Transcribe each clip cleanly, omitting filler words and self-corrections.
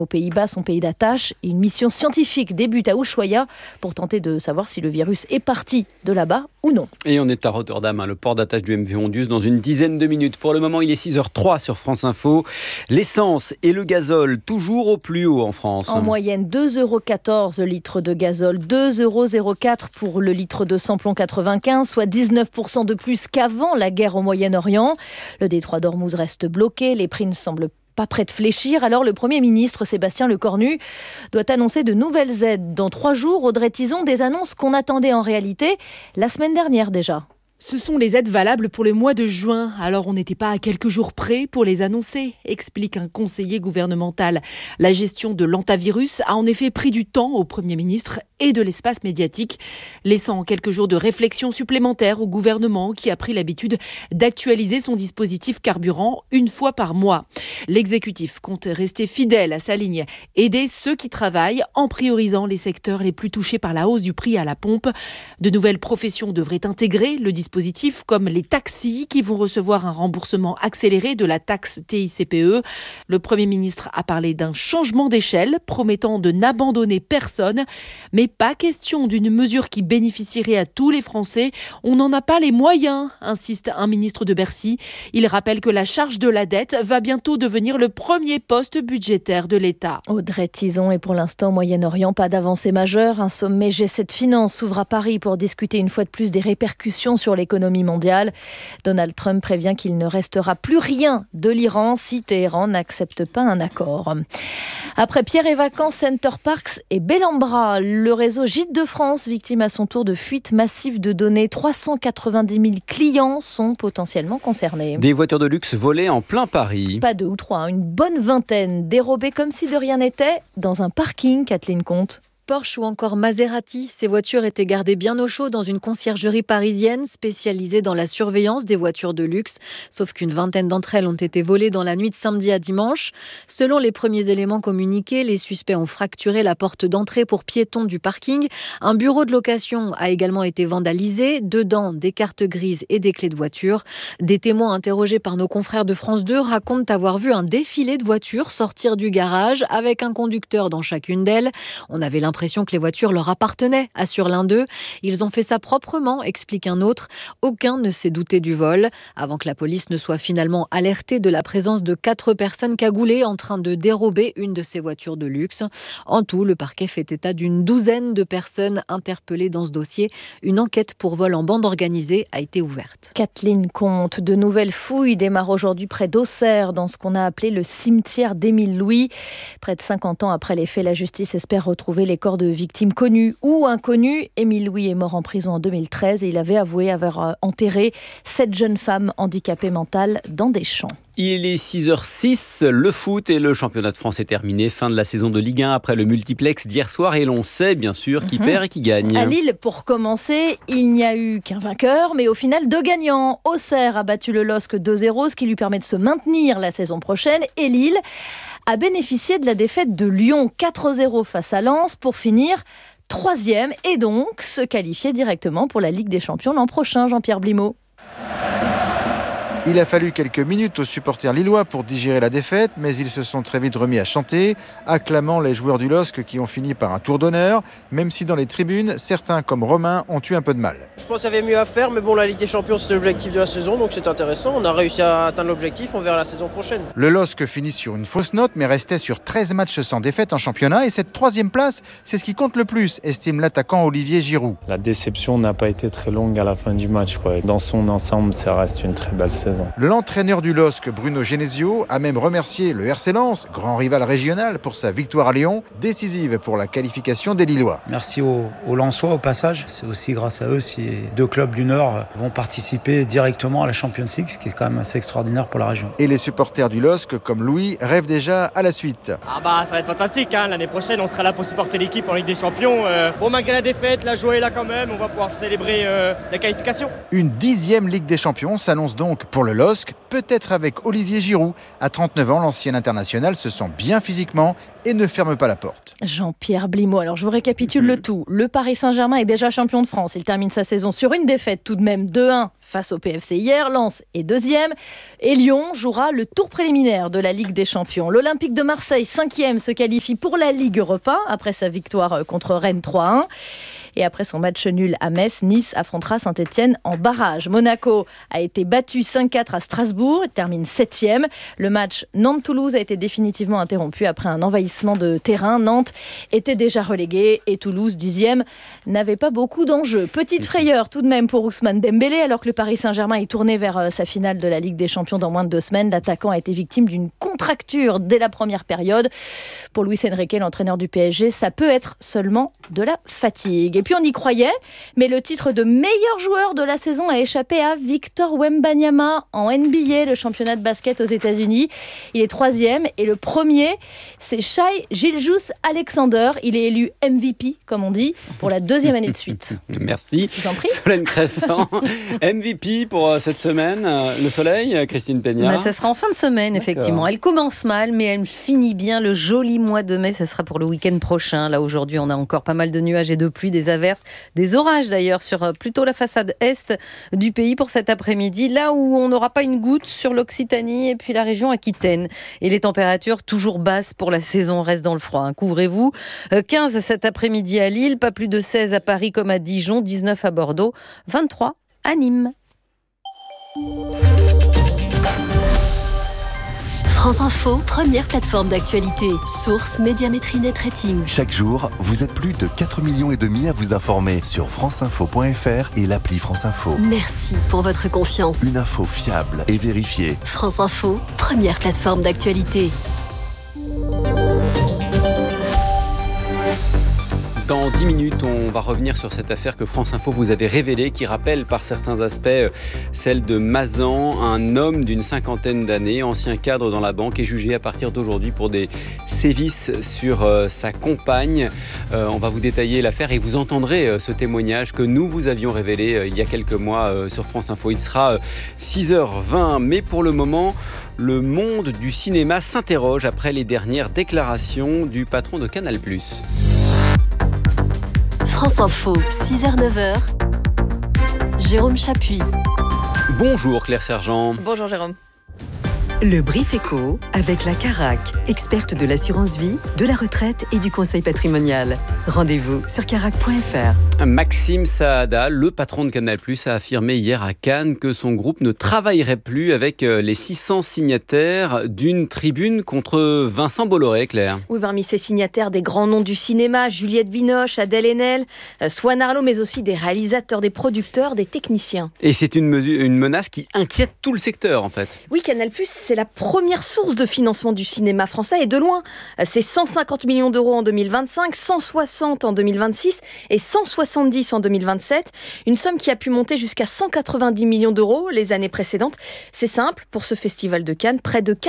aux Pays-Bas, son pays d'attache. Et une mission scientifique débute à Ushuaïa pour tenter de savoir si le virus est parti de là-bas ou non. Et on est à Rotterdam, le port d'attache du MV Ondius, dans une dizaine de minutes. Pour le moment, il est 6h03 sur France Info. L'essence et le gazole, toujours au plus haut en France. En moyenne, 2,14 € le litre de gazole, 2,04 € pour le litre de samplon 95, soit 19% de plus qu'avant la guerre au Moyen-Orient. Le détroit d'Ormuz reste bloqué, les prix ne semblent pas prêt de fléchir. Alors le Premier ministre Sébastien Lecornu doit annoncer de nouvelles aides. Dans 3 jours, Audrey Tizon, des annonces qu'on attendait en réalité la semaine dernière déjà. Ce sont les aides valables pour le mois de juin. Alors on n'était pas à quelques jours près pour les annoncer, explique un conseiller gouvernemental. La gestion de l'hantavirus a en effet pris du temps au Premier ministre et de l'espace médiatique, laissant quelques jours de réflexion supplémentaire au gouvernement qui a pris l'habitude d'actualiser son dispositif carburant une fois par mois. L'exécutif compte rester fidèle à sa ligne, aider ceux qui travaillent en priorisant les secteurs les plus touchés par la hausse du prix à la pompe. De nouvelles professions devraient intégrer le dispositif comme les taxis qui vont recevoir un remboursement accéléré de la taxe TICPE. Le Premier ministre a parlé d'un changement d'échelle promettant de n'abandonner personne, mais pas question d'une mesure qui bénéficierait à tous les Français. On n'en a pas les moyens, insiste un ministre de Bercy. Il rappelle que la charge de la dette va bientôt devenir le premier poste budgétaire de l'État. Audrey Tizon, et pour l'instant au Moyen-Orient, pas d'avancée majeure. Un sommet G7 Finance s'ouvre à Paris pour discuter une fois de plus des répercussions sur l'économie mondiale. Donald Trump prévient qu'il ne restera plus rien de l'Iran si Téhéran n'accepte pas un accord. Après Pierre et Vacances, Center Parcs et Bellambra, le réseau Gîtes de France, victime à son tour de fuite massive de données. 390 000 clients sont potentiellement concernés. Des voitures de luxe volées en plein Paris. Pas 2 ou 3, une bonne vingtaine, dérobées comme si de rien n'était dans un parking, Kathleen Comte. Porsche ou encore Maserati, ces voitures étaient gardées bien au chaud dans une conciergerie parisienne spécialisée dans la surveillance des voitures de luxe. Sauf qu'une vingtaine d'entre elles ont été volées dans la nuit de samedi à dimanche. Selon les premiers éléments communiqués, les suspects ont fracturé la porte d'entrée pour piétons du parking. Un bureau de location a également été vandalisé. Dedans, des cartes grises et des clés de voiture. Des témoins interrogés par nos confrères de France 2 racontent avoir vu un défilé de voitures sortir du garage avec un conducteur dans chacune d'elles. On avait l'impression que les voitures leur appartenaient, assure l'un d'eux. Ils ont fait ça proprement, explique un autre. Aucun ne s'est douté du vol, avant que la police ne soit finalement alertée de la présence de 4 personnes cagoulées en train de dérober une de ces voitures de luxe. En tout, le parquet fait état d'une douzaine de personnes interpellées dans ce dossier. Une enquête pour vol en bande organisée a été ouverte. Kathleen Comte, de nouvelles fouilles démarrent aujourd'hui près d'Auxerre, dans ce qu'on a appelé le cimetière d'Émile Louis. Près de 50 ans après les faits, la justice espère retrouver les corps de victimes connues ou inconnues. Émile Louis est mort en prison en 2013 et il avait avoué avoir enterré 7 jeunes femmes handicapées mentales dans des champs. Il est 6h06, le foot et le championnat de France est terminé. Fin de la saison de Ligue 1 après le multiplex d'hier soir et l'on sait bien sûr qui perd et qui gagne. À Lille, pour commencer, il n'y a eu qu'un vainqueur, mais au final 2 gagnants. Auxerre a battu le LOSC 2-0, ce qui lui permet de se maintenir la saison prochaine. Et Lille a bénéficié de la défaite de Lyon 4-0 face à Lens pour finir 3e et donc se qualifier directement pour la Ligue des Champions l'an prochain. Jean-Pierre Blimaud. Il a fallu quelques minutes aux supporters lillois pour digérer la défaite, mais ils se sont très vite remis à chanter, acclamant les joueurs du LOSC qui ont fini par un tour d'honneur, même si dans les tribunes, certains comme Romain ont eu un peu de mal. Je pense qu'il y avait mieux à faire, mais bon, la Ligue des Champions c'était l'objectif de la saison, donc c'est intéressant. On a réussi à atteindre l'objectif, on verra la saison prochaine. Le LOSC finit sur une fausse note, mais restait sur 13 matchs sans défaite en championnat, et cette 3e place, c'est ce qui compte le plus, estime l'attaquant Olivier Giroud. La déception n'a pas été très longue à la fin du match, quoi. Dans son ensemble, ça reste une très belle saison. L'entraîneur du LOSC, Bruno Genesio, a même remercié le RC Lens, grand rival régional, pour sa victoire à Lyon, décisive pour la qualification des Lillois. Merci aux Lensois au passage. C'est aussi grâce à eux si 2 clubs du Nord vont participer directement à la Champions League, ce qui est quand même assez extraordinaire pour la région. Et les supporters du LOSC, comme Louis, rêvent déjà à la suite. Ça va être fantastique, hein. L'année prochaine on sera là pour supporter l'équipe en Ligue des Champions. Malgré la défaite, la joie est là quand même, on va pouvoir célébrer la qualification. Une 10e Ligue des Champions s'annonce donc pour Pour le LOSC, peut-être avec Olivier Giroud. À 39 ans, l'ancien international se sent bien physiquement et ne ferme pas la porte. Jean-Pierre Blimaud. Alors je vous récapitule le tout. Le Paris Saint-Germain est déjà champion de France. Il termine sa saison sur une défaite tout de même 2-1 face au PFC hier. Lens est deuxième. Et Lyon jouera le tour préliminaire de la Ligue des Champions. L'Olympique de Marseille, 5e, se qualifie pour la Ligue Europa après sa victoire contre Rennes 3-1. Et après son match nul à Metz, Nice affrontera Saint-Etienne en barrage. Monaco a été battu 5-4 à Strasbourg, il termine 7e. Le match Nantes-Toulouse a été définitivement interrompu après un envahissement de terrain. Nantes était déjà relégué et Toulouse, 10e, n'avait pas beaucoup d'enjeux. Petite frayeur tout de même pour Ousmane Dembélé, alors que le Paris Saint-Germain est tourné vers sa finale de la Ligue des Champions dans moins de 2 semaines. L'attaquant a été victime d'une contracture dès la première période. Pour Luis Enrique, l'entraîneur du PSG, ça peut être seulement de la fatigue. Et puis on y croyait, mais le titre de meilleur joueur de la saison a échappé à Victor Wembanyama en NBA, le championnat de basket aux États-Unis. Il est 3e et le premier, c'est Shai Gilgeous-Alexander. Il est élu MVP, comme on dit, pour la 2e année de suite. Merci. Je vous en prie. Solène Crescent, MVP pour cette semaine. Le soleil, Christine Peña. Ça sera en fin de semaine, effectivement. Elle commence mal, mais elle finit bien. Le joli mois de mai, ça sera pour le week-end prochain. Là, aujourd'hui, on a encore pas mal de nuages et de pluie, des averses, des orages d'ailleurs sur plutôt la façade est du pays pour cet après-midi, là où on n'aura pas une goutte sur l'Occitanie et puis la région Aquitaine. Et les températures toujours basses pour la saison, on reste dans le froid. Couvrez-vous. 15 cet après-midi à Lille, pas plus de 16 à Paris comme à Dijon, 19 à Bordeaux, 23 à Nîmes. France Info, première plateforme d'actualité. Source Médiamétrie Net Rating. Chaque jour, vous êtes plus de 4,5 millions à vous informer sur franceinfo.fr et l'appli France Info. Merci pour votre confiance. Une info fiable et vérifiée. France Info, première plateforme d'actualité. Dans 10 minutes, on va revenir sur cette affaire que France Info vous avait révélée, qui rappelle par certains aspects celle de Mazan, un homme d'une 50aine d'années, ancien cadre dans la banque, est jugé à partir d'aujourd'hui pour des sévices sur sa compagne. On va vous détailler l'affaire et vous entendrez ce témoignage que nous vous avions révélé il y a quelques mois sur France Info. Il sera 6h20, mais pour le moment, le monde du cinéma s'interroge après les dernières déclarations du patron de Canal+. France Info, 6h-9h, Jérôme Chapuis. Bonjour Claire Sergent. Bonjour Jérôme. Le Brief Éco avec la Carac, experte de l'assurance vie, de la retraite et du conseil patrimonial. Rendez-vous sur carac.fr. Maxime Saada, le patron de Canal+, a affirmé hier à Cannes que son groupe ne travaillerait plus avec les 600 signataires d'une tribune contre Vincent Bolloré, Claire. Oui, parmi ces signataires, des grands noms du cinéma, Juliette Binoche, Adèle Haenel, Swan Arlo, mais aussi des réalisateurs, des producteurs, des techniciens. Et c'est une menace qui inquiète tout le secteur, en fait. Oui, Canal+, c'est la première source de financement du cinéma français, et de loin. C'est 150 millions d'euros en 2025, 160 en 2026 et 170 en 2027. Une somme qui a pu monter jusqu'à 190 millions d'euros les années précédentes. C'est simple, pour ce festival de Cannes, près de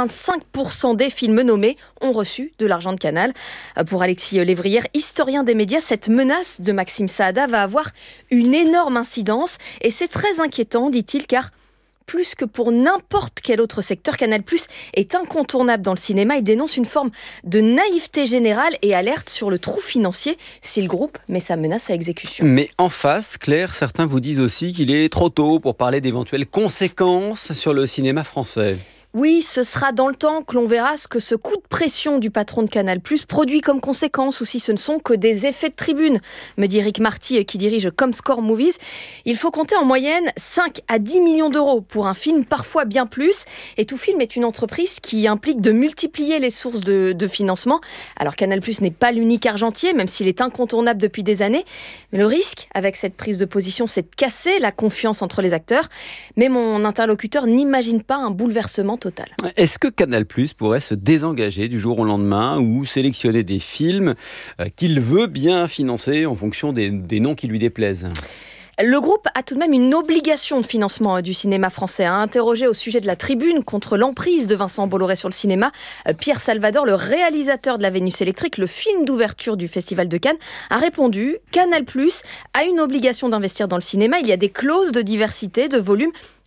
85% des films nommés ont reçu de l'argent de Canal. Pour Alexis Lévrière, historien des médias, cette menace de Maxime Saada va avoir une énorme incidence. Et c'est très inquiétant, dit-il, car plus que pour n'importe quel autre secteur, Canal+ est incontournable dans le cinéma. Il dénonce une forme de naïveté générale et alerte sur le trou financier si le groupe met sa menace à exécution. Mais en face, Claire, certains vous disent aussi qu'il est trop tôt pour parler d'éventuelles conséquences sur le cinéma français. Oui, ce sera dans le temps que l'on verra ce que ce coup de pression du patron de Canal+ produit comme conséquence, ou si ce ne sont que des effets de tribune, me dit Eric Marty qui dirige Comscore Movies. Il faut compter en moyenne 5 à 10 millions d'euros pour un film, parfois bien plus. Et Tout Film est une entreprise qui implique de multiplier les sources de financement. Alors Canal+ n'est pas l'unique argentier, même s'il est incontournable depuis des années. Mais le risque avec cette prise de position, c'est de casser la confiance entre les acteurs. Mais mon interlocuteur n'imagine pas un bouleversement total. Est-ce que Canal+ pourrait se désengager du jour au lendemain ou sélectionner des films qu'il veut bien financer en fonction des noms qui lui déplaisent ? Le groupe a tout de même une obligation de financement du cinéma français. Interrogé au sujet de la tribune contre l'emprise de Vincent Bolloré sur le cinéma, Pierre Salvador, le réalisateur de La Vénus électrique, le film d'ouverture du Festival de Cannes, a répondu « Canal+ a une obligation d'investir dans le cinéma. Il y a des clauses de diversité, de volume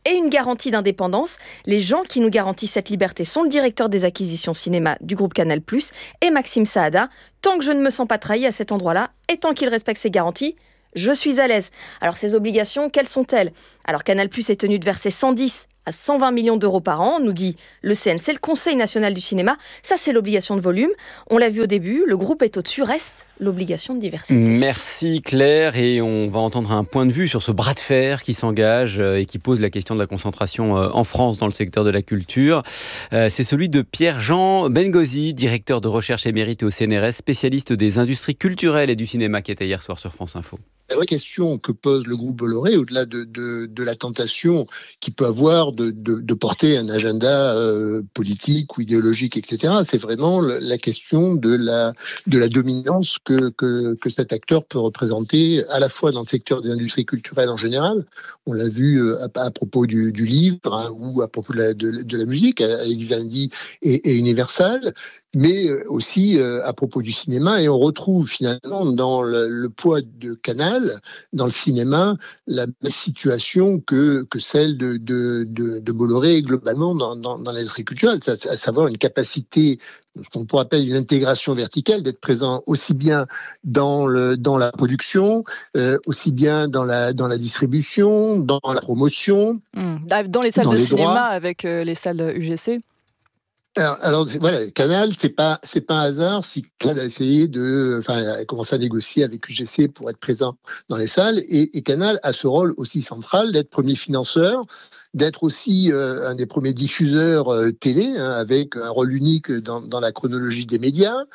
et une garantie d'indépendance. Les gens qui nous garantissent cette liberté sont le directeur des acquisitions cinéma du groupe Canal+, et Maxime Saada. Tant que je ne me sens pas trahi à cet endroit-là, et tant qu'il respecte ses garanties, je suis à l'aise. Alors ces obligations, quelles sont-elles ? Alors Canal+ est tenu de verser 110 à 120 millions d'euros par an, nous dit le CNC, le Conseil national du cinéma. Ça, c'est l'obligation de volume. On l'a vu au début, le groupe est au-dessus, reste l'obligation de diversité. Merci Claire, et on va entendre un point de vue sur ce bras de fer qui s'engage et qui pose la question de la concentration en France dans le secteur de la culture. C'est celui de Pierre-Jean Bengozi, directeur de recherche émérite au CNRS, spécialiste des industries culturelles et du cinéma, qui était hier soir sur France Info. La vraie question que pose le groupe Bolloré, au-delà de la tentation qu'il peut avoir de porter un agenda politique ou idéologique, etc., c'est vraiment la question de la dominance que cet acteur peut représenter, à la fois dans le secteur des industries culturelles en général. On l'a vu à propos du livre, ou à propos de la musique, avec Vivendi et Universal, mais aussi à propos du cinéma. Et on retrouve finalement dans le poids de Canal, dans le cinéma, la même situation que celle de Bolloré globalement dans l'industrie culturelle, à savoir une capacité, ce qu'on pourrait appeler une intégration verticale, d'être présent aussi bien dans la production, aussi bien dans la distribution, dans la promotion. Dans les salles de cinéma droits. Avec les salles UGC. Alors voilà, Canal, c'est pas un hasard si Canal a essayé a commencé à négocier avec UGC pour être présent dans les salles, et Canal a ce rôle aussi central d'être premier financeur, d'être aussi un des premiers diffuseurs télé, avec un rôle unique dans la chronologie des médias.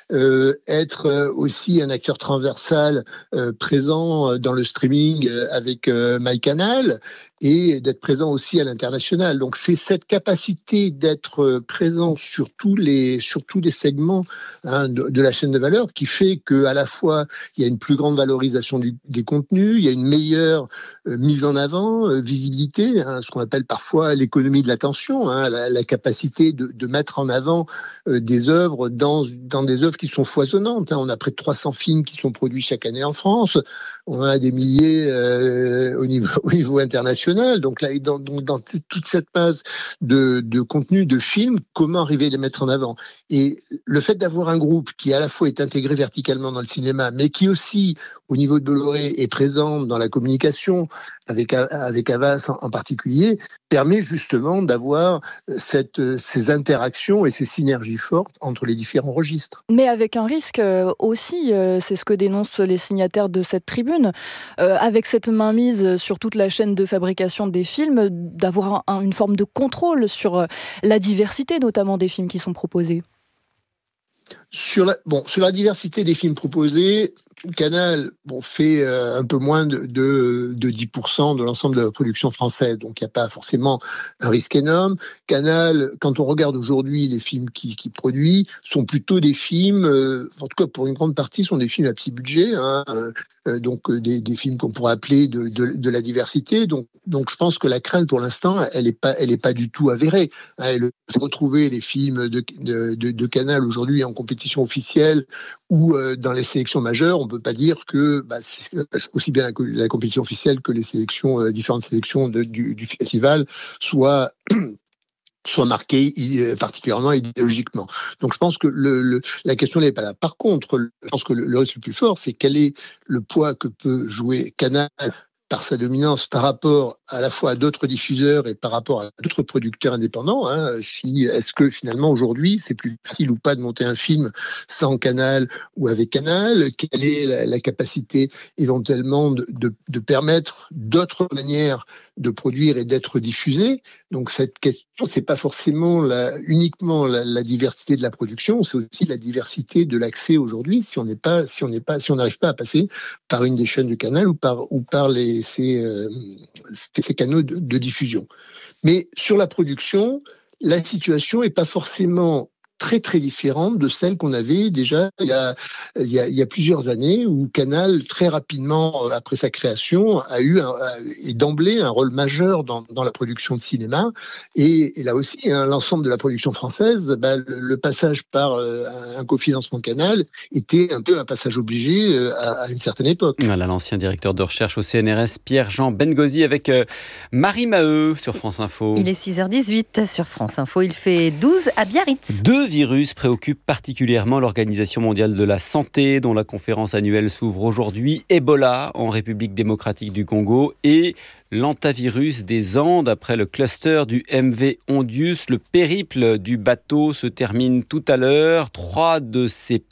Être aussi un acteur transversal présent dans le streaming avec MyCanal, et d'être présent aussi à l'international. Donc c'est cette capacité d'être présent sur tous les segments de la chaîne de valeur qui fait qu'à la fois il y a une plus grande valorisation des contenus, il y a une meilleure mise en avant, visibilité, ce qu'on appelle parfois l'économie de l'attention, la capacité de mettre en avant des œuvres dans des œuvres qui sont foisonnantes. On a près de 300 films qui sont produits chaque année en France, on a des milliers au niveau international. Donc là, dans toute cette base de contenu, de films, comment arriver à les mettre en avant ? Et le fait d'avoir un groupe qui à la fois est intégré verticalement dans le cinéma, mais qui aussi, au niveau de Bolloré, est présent dans la communication, avec Havas en particulier, permet justement d'avoir ces interactions et ces synergies fortes entre les différents registres. Mais avec un risque aussi, c'est ce que dénoncent les signataires de cette tribune, avec cette mainmise sur toute la chaîne de fabrication des films, d'avoir une forme de contrôle sur la diversité, notamment des films qui sont proposés. Sur la diversité des films proposés, Canal fait un peu moins de 10% de l'ensemble de la production française, donc il n'y a pas forcément un risque énorme. Canal, quand on regarde aujourd'hui les films qu'il produit, sont plutôt des films, en tout cas pour une grande partie, sont des films à petit budget, donc des films qu'on pourrait appeler de la diversité. Donc je pense que la crainte pour l'instant, elle est pas du tout avérée. Retrouver les films de Canal aujourd'hui en compétition officielle ou dans les sélections majeures, on peut pas dire que aussi bien la compétition officielle que les sélections, différentes sélections du festival soient marquées particulièrement idéologiquement. Donc je pense que la question n'est pas là. Par contre, je pense que le risque le plus fort, c'est quel est le poids que peut jouer Canal par sa dominance par rapport à la fois à d'autres diffuseurs et par rapport à d'autres producteurs indépendants. Est-ce que finalement aujourd'hui c'est plus facile ou pas de monter un film sans Canal ou avec Canal ? Quelle est la capacité éventuellement de permettre d'autres manières de produire et d'être diffusé ? Donc cette question, c'est pas forcément uniquement la diversité de la production, c'est aussi la diversité de l'accès aujourd'hui. Si on n'arrive pas à passer par une des chaînes de Canal ou par ces canaux de diffusion. Mais sur la production, la situation n'est pas forcément très très différente de celle qu'on avait déjà il y a plusieurs années, où Canal, très rapidement après sa création, a eu d'emblée un rôle majeur dans la production de cinéma. Et là aussi, l'ensemble de la production française, le passage par un cofinancement Canal était un peu un passage obligé à une certaine époque. Voilà, l'ancien directeur de recherche au CNRS, Pierre-Jean Bengozi, avec Marie Maheu sur France Info. Il est 6h18 sur France Info, il fait 12 à Biarritz. 2 virus préoccupent particulièrement l'Organisation mondiale de la santé, dont la conférence annuelle s'ouvre aujourd'hui. Ebola en République démocratique du Congo et l'hantavirus des Andes. Après le cluster du MV Ondius, le périple du bateau se termine tout à l'heure. 3 de ces